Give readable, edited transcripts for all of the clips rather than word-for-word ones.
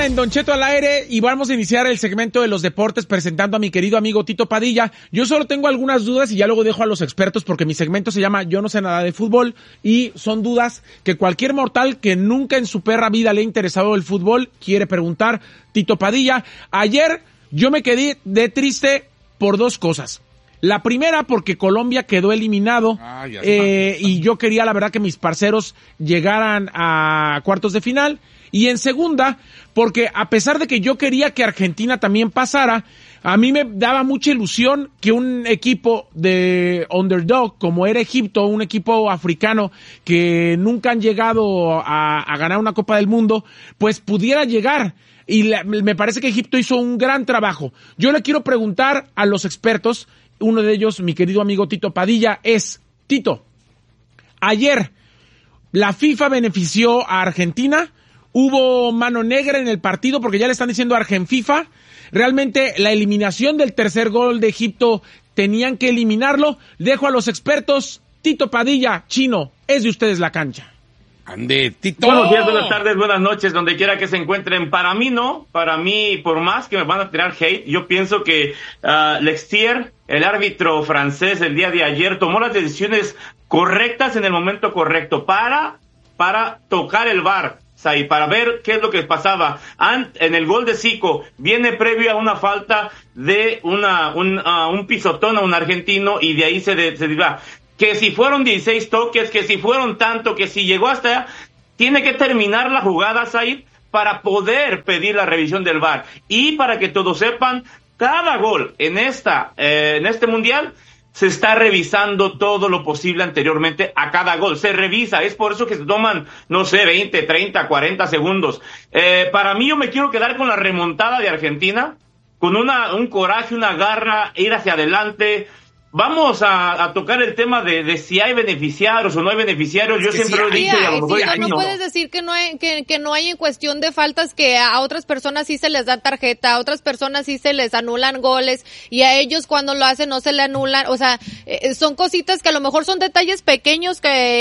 vuelta en Don Cheto al aire y vamos a iniciar el segmento de los deportes presentando a mi querido amigo Tito Padilla. Yo solo tengo algunas dudas y ya luego dejo a los expertos porque mi segmento se llama Yo no sé nada de fútbol y son dudas que cualquier mortal que nunca en su perra vida le ha interesado el fútbol quiere preguntar. Tito Padilla, ayer yo me quedé de triste por dos cosas. La primera porque Colombia quedó eliminado y yo quería la verdad que mis parceros llegaran a cuartos de final. Y en segunda, porque a pesar de que yo quería que Argentina también pasara, a mí me daba mucha ilusión que un equipo de underdog, como era Egipto, un equipo africano que nunca han llegado a ganar una Copa del Mundo, pues pudiera llegar. Y me parece que Egipto hizo un gran trabajo. Yo le quiero preguntar a los expertos, uno de ellos, mi querido amigo Tito Padilla, es, Tito, ayer la FIFA benefició a Argentina. Hubo mano negra en el partido porque ya le están diciendo Argenfifa. Realmente la eliminación del tercer gol de Egipto tenían que eliminarlo. Dejo a los expertos. Tito Padilla, Chino, es de ustedes la cancha. Ande, Tito. Buenos días, buenas tardes, buenas noches, donde quiera que se encuentren. Para mí no, para mí, por más que me van a tirar hate, yo pienso que Lextier, el árbitro francés, el día de ayer tomó las decisiones correctas en el momento correcto para tocar el VAR. Y para ver qué es lo que pasaba. En el gol de Zico viene previo a una falta de un pisotón a un argentino y de ahí se dirá que si fueron 16 toques, que si fueron tanto, que si llegó hasta allá, tiene que terminar la jugada, Said, para poder pedir la revisión del VAR. Y para que todos sepan, cada gol en este mundial se está revisando todo lo posible anteriormente a cada gol. Se revisa, es por eso que se toman, no sé, 20, 30, 40 segundos. Para mí yo me quiero quedar con la remontada de Argentina, con un coraje, una garra, ir hacia adelante. Vamos a tocar el tema de si hay beneficiarios o no hay beneficiarios. Yo siempre lo he dicho y a lo mejor no puedes decir que no hay en cuestión de faltas, que a otras personas sí se les da tarjeta, a otras personas sí se les anulan goles y a ellos cuando lo hacen no se le anulan. O sea, son cositas que a lo mejor son detalles pequeños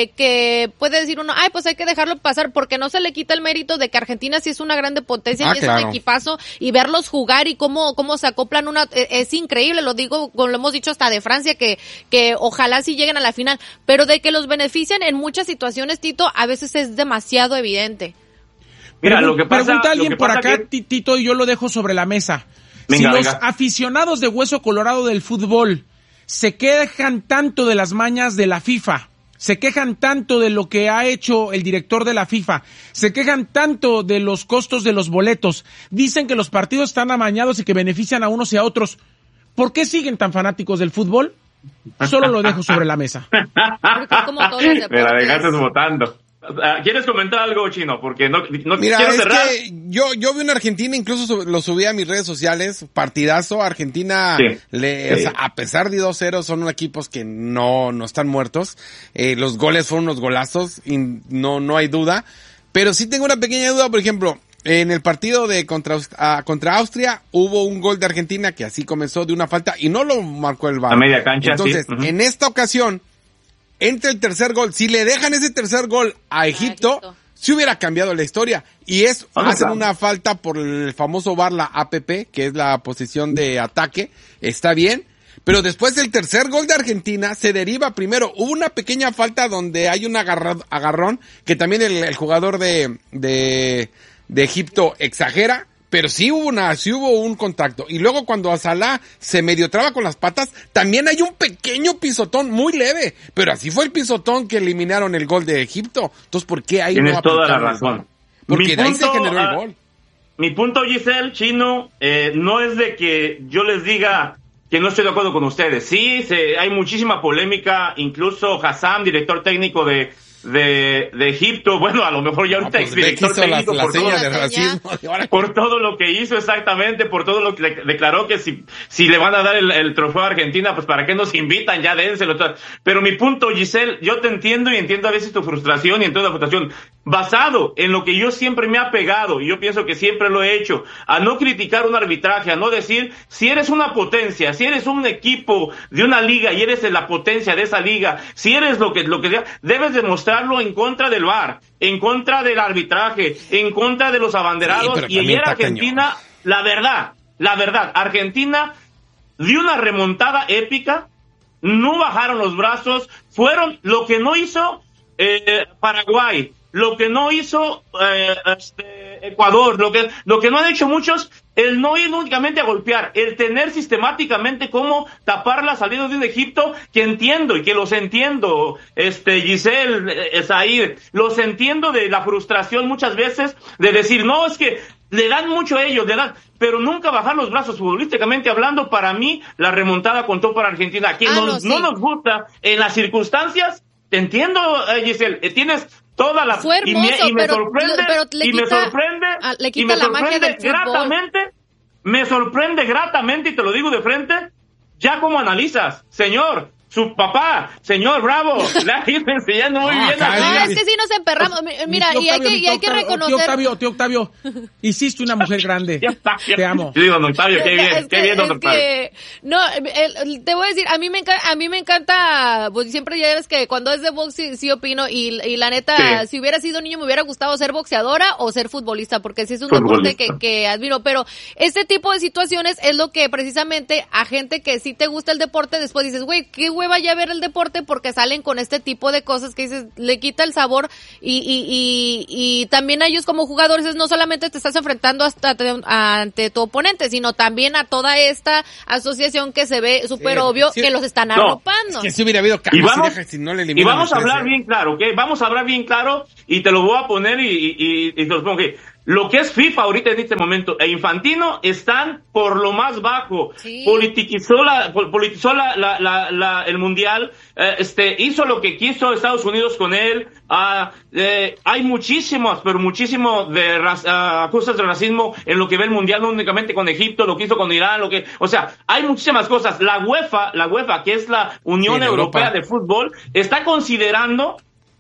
que puede decir uno, ay, pues hay que dejarlo pasar, porque no se le quita el mérito de que Argentina sí es una grande potencia y es un equipazo, y verlos jugar y cómo se acoplan es increíble. Lo digo, como lo hemos dicho hasta de Francia, que ojalá sí lleguen a la final, pero de que los benefician en muchas situaciones, Tito, a veces es demasiado evidente. Mira, lo que pasa, pregunta alguien por acá, Tito, y yo lo dejo sobre la mesa. Venga, los aficionados de hueso colorado del fútbol se quejan tanto de las mañas de la FIFA, se quejan tanto de lo que ha hecho el director de la FIFA, se quejan tanto de los costos de los boletos, dicen que los partidos están amañados y que benefician a unos y a otros, ¿por qué siguen tan fanáticos del fútbol? Solo lo dejo sobre la mesa. Como todos los deportes. Me la dejaste votando. ¿Quieres comentar algo, Chino? Porque no Mira, quiero cerrar. Que yo vi una Argentina, incluso lo subí a mis redes sociales, partidazo. Argentina, o sea, a pesar de 2-0, son equipos que no están muertos. Los goles fueron unos golazos y no hay duda. Pero sí tengo una pequeña duda, por ejemplo, en el partido contra Austria hubo un gol de Argentina que así comenzó de una falta y no lo marcó el VAR. A media cancha. Entonces, sí. En esta ocasión, entre el tercer gol, si le dejan ese tercer gol a Egipto, sí hubiera cambiado la historia. Y hacen una falta por el famoso VAR, la APP, que es la posición de ataque. Está bien. Pero después el tercer gol de Argentina se deriva primero. Hubo una pequeña falta donde hay un agarrón que también el jugador de Egipto exagera, pero sí hubo un contacto. Y luego cuando a Salah se medio traba con las patas, también hay un pequeño pisotón muy leve, pero así fue el pisotón que eliminaron el gol de Egipto. Entonces, ¿por qué ahí tienes no toda la razón? Porque de ahí se generó el gol. Mi punto, Giselle, Chino, no es de que yo les diga que no estoy de acuerdo con ustedes. Sí, hay muchísima polémica, incluso Hassan, director técnico de Egipto, bueno, a lo mejor ya ahorita exdirector técnico por todo lo que hizo, exactamente, por todo lo que declaró, que si le van a dar el trofeo a Argentina, pues para qué nos invitan, ya dénselo. Pero mi punto, Giselle, yo te entiendo y entiendo a veces tu frustración y entiendo la frustración. basado en lo que yo siempre me he apegado, y yo pienso que siempre lo he hecho, a no criticar un arbitraje, a no decir, si eres una potencia, si eres un equipo de una liga y eres la potencia de esa liga, si eres lo que sea, debes demostrarlo en contra del VAR, en contra del arbitraje, en contra de los abanderados. Sí, y ayer Argentina, la verdad, Argentina dio una remontada épica, no bajaron los brazos, fueron lo que no hizo Paraguay, lo que no hizo Ecuador, lo que no han hecho muchos, el no ir únicamente a golpear, el tener sistemáticamente cómo tapar la salida de un Egipto, que entiendo y que los entiendo, Giselle, Said, los entiendo de la frustración muchas veces de decir, no, es que le dan mucho a ellos, pero nunca bajar los brazos futbolísticamente hablando. Para mí, la remontada contó para Argentina, que no nos gusta en las circunstancias. Te entiendo, Giselle, tienes toda la... Fue hermoso, y me sorprende gratamente, me sorprende gratamente, y te lo digo de frente, ya como analizas, señor, su papá, señor, bravo, la gente enseñando muy bien. Es que sí nos emperramos, mira, y hay que reconocer... Tío Octavio, hiciste una mujer grande, te amo. Sí, don Octavio, qué bien, don Octavio. No, te voy a decir, a mí me encanta, pues siempre ya ves que cuando es de box sí opino, y la neta, si hubiera sido niño me hubiera gustado ser boxeadora o ser futbolista, porque sí es un deporte que admiro, pero este tipo de situaciones es lo que precisamente a gente que sí te gusta el deporte, después dices, güey, qué hueva ya ver el deporte, porque salen con este tipo de cosas que dices, le quita el sabor, y también a ellos como jugadores no solamente te estás enfrentando ante tu oponente, sino también a toda esta asociación que se ve súper obvio que los están arropando. Es que si hubiera habido cambios si no le eliminan. Y vamos a hablar bien claro, ¿ok? Vamos a hablar bien claro, y te lo voy a poner y te lo pongo, ¿okay? Lo que es FIFA ahorita en este momento e Infantino están por lo más bajo. Sí. Politizó el mundial, hizo lo que quiso Estados Unidos con él. Hay muchísimo de acusas de racismo en lo que ve el mundial, no únicamente con Egipto, lo que hizo con Irán, o sea, hay muchísimas cosas. La UEFA, que es la Unión Europea de Fútbol, está considerando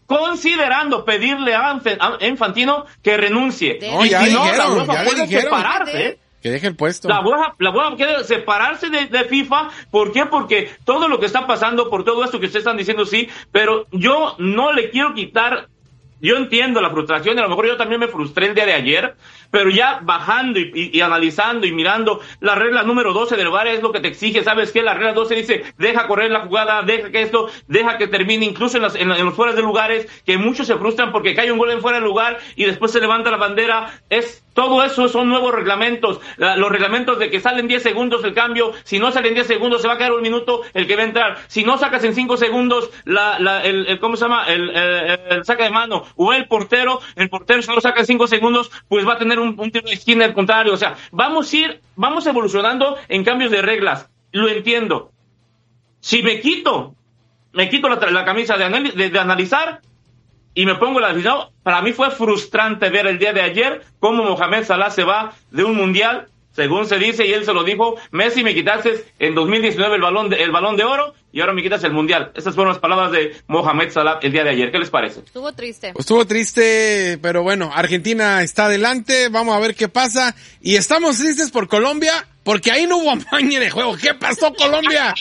pedirle a Infantino que renuncie. La UEFA puede separarse. Que deje el puesto. La UEFA quiere separarse de FIFA. ¿Por qué? Porque todo lo que está pasando, por todo esto que ustedes están diciendo, sí, pero yo no le quiero quitar. Yo entiendo la frustración, y a lo mejor yo también me frustré el día de ayer, pero ya bajando y analizando y mirando la regla número 12 del VAR es lo que te exige. ¿Sabes qué? La regla 12 dice, deja correr la jugada, deja que termine, incluso en los fueras de lugares, que muchos se frustran porque cae un gol en fuera de lugar y después se levanta la bandera. Todo eso son nuevos reglamentos. Los reglamentos de que salen 10 segundos el cambio, si no salen 10 segundos se va a quedar un minuto el que va a entrar. Si no sacas en 5 segundos ¿cómo se llama? El saca de mano, o el portero si no lo saca en 5 segundos, pues va a tener un tiro de esquina al contrario. O sea, vamos evolucionando en cambios de reglas. Lo entiendo. Si me quito la camisa de analizar y me pongo la afición, para mí fue frustrante ver el día de ayer cómo Mohamed Salah se va de un mundial, según se dice, y él se lo dijo, Messi, me quitaste en 2019 el balón de oro y ahora me quitas el mundial. Esas fueron las palabras de Mohamed Salah el día de ayer. ¿Qué les parece? Estuvo triste, pero bueno, Argentina está adelante, vamos a ver qué pasa, y estamos tristes por Colombia, porque ahí no hubo amañe de juego. ¿Qué pasó, Colombia?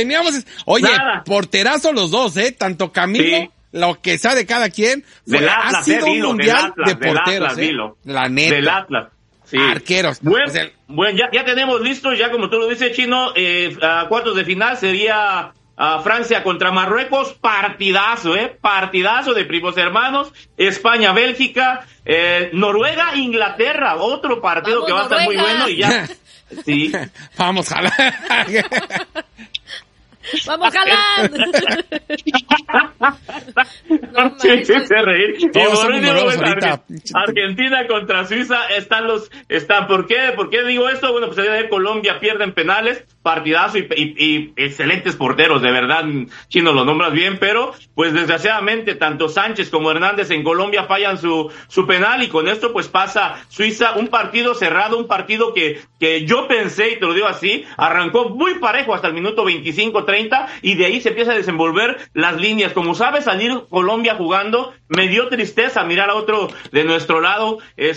Porterazo los dos, tanto Camilo, sí, lo que sea de cada quien, ha sido un mundial de porteros, la neta. Del Atlas. Sí. Arqueros. Bueno, ya tenemos listos, ya como tú lo dices, Chino, a cuartos de final sería Francia contra Marruecos, partidazo de primos hermanos, España, Bélgica, Noruega, Inglaterra, otro partido que va a estar muy bueno y ya. Sí. Vamos, jalar. ¡Vamos, Haaland! No se reír. Argentina contra Suiza ¿por qué digo esto? Bueno, pues el día de Colombia pierde en penales, partidazo y excelentes porteros, de verdad, Chino, lo nombras bien, pero pues desgraciadamente tanto Sánchez como Hernández en Colombia fallan su penal y con esto pues pasa Suiza, un partido cerrado, un partido que yo pensé, y te lo digo así, arrancó muy parejo hasta el minuto 25-30 y de ahí se empieza a desenvolver las líneas. Como sabe salir Colombia jugando, me dio tristeza mirar a otro de nuestro lado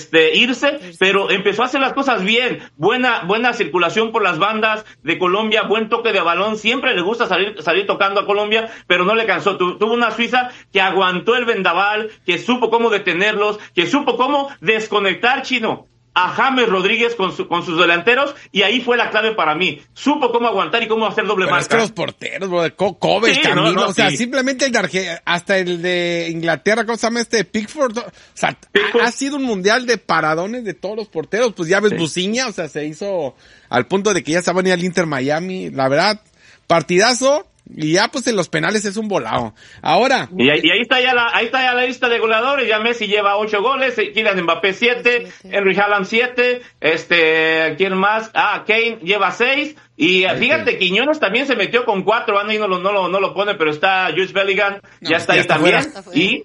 irse, pero empezó a hacer las cosas bien, buena circulación por las bandas de Colombia, buen toque de balón, siempre le gusta salir tocando a Colombia, pero no le cansó. Tuvo una Suiza que aguantó el vendaval, que supo cómo detenerlos, que supo cómo desconectar, Chino, a James Rodríguez con sus delanteros, y ahí fue la clave para mí. Supo cómo aguantar y cómo hacer doble marca. Es que los porteros, bro, Kobe, Camilo, o sea, simplemente hasta el de Inglaterra, ¿cómo se llama Pickford? O sea, ha sido un mundial de paradones de todos los porteros, pues ya ves, Busiña, o sea, se hizo al punto de que ya estaba ni al Inter Miami, la verdad, partidazo. Y ya pues en los penales es un volado. Ahora. Y ahí está ya la lista de goleadores. Ya Messi lleva 8 goles, Kylian Mbappé 7, Henry Haaland 7, ¿quién más? Kane lleva 6. Y fíjate, Quiñones también se metió con 4, ahí no lo pone, pero está Jude Bellingham, ya está ahí también. Y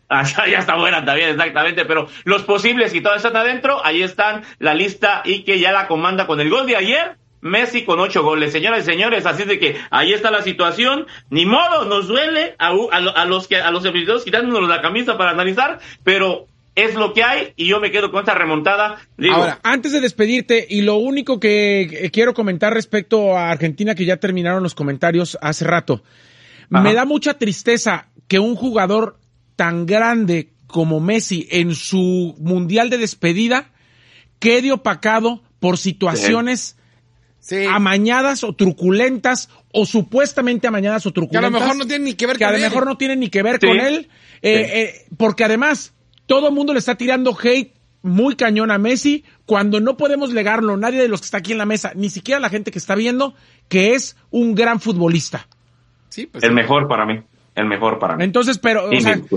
ya está buena también, exactamente, pero los posibles y todos están adentro, ahí están la lista y que ya la comanda con el gol de ayer. Messi con 8 goles, señoras y señores, así es de que ahí está la situación, ni modo, nos duele a los aficionados quitándonos la camisa para analizar, pero es lo que hay y yo me quedo con esta remontada. Ahora, antes de despedirte, y lo único que quiero comentar respecto a Argentina, que ya terminaron los comentarios hace rato, me da mucha tristeza que un jugador tan grande como Messi en su mundial de despedida quede opacado por situaciones amañadas o truculentas, o supuestamente amañadas o truculentas. Que a lo mejor no tienen ni que ver con él. Que a lo mejor no tienen ni que ver con él. Porque además, todo el mundo le está tirando hate muy cañón a Messi, cuando no podemos negarlo, nadie de los que está aquí en la mesa, ni siquiera la gente que está viendo, que es un gran futbolista. Sí, pues el mejor para mí. Entonces, pero, o sea,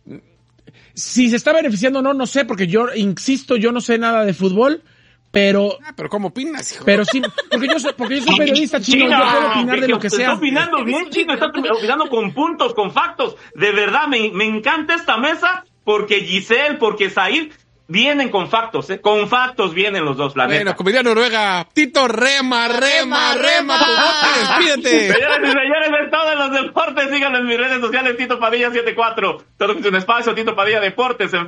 si se está beneficiando o no, no sé, porque yo, insisto, yo no sé nada de fútbol. Pero ¿cómo opinas, hijo? Pero sí, porque yo soy periodista, Chino, yo puedo opinar de lo que sea. Está opinando bien, Chino, está opinando con puntos, con factos. De verdad, me encanta esta mesa, porque Giselle, porque Zahir vienen con factos, con factos vienen los dos, la neta. Bueno, como diría Noruega, Tito, rema, despídete. Señores y señores, de todos los deportes, síganme en mis redes sociales, Tito Padilla 74. Todo es un espacio, Tito Padilla Deportes, en